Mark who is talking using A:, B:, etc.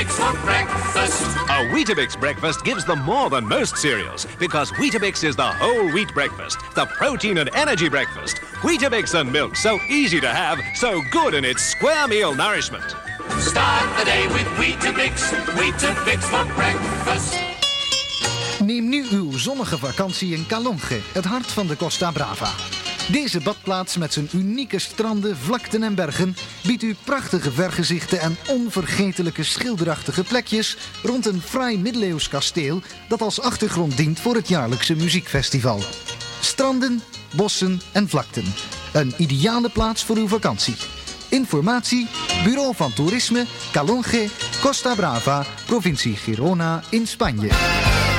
A: Weetabix for breakfast.
B: A Weetabix breakfast gives them more than most cereals because Weetabix is the whole wheat breakfast, the protein and energy breakfast. Weetabix and milk, so easy to have, so good in its square meal nourishment.
A: Start the day with Weetabix. Weetabix for breakfast.
C: Neem nu uw zonnige vakantie in Calonge, het hart van de Costa Brava. Deze badplaats met zijn unieke stranden, vlakten en bergen biedt u prachtige vergezichten en onvergetelijke schilderachtige plekjes rond een fraai middeleeuws kasteel dat als achtergrond dient voor het jaarlijkse muziekfestival. Stranden, bossen en vlakten. Een ideale plaats voor uw vakantie. Informatie, Bureau van Toerisme, Calonge, Costa Brava, provincie Girona in Spanje.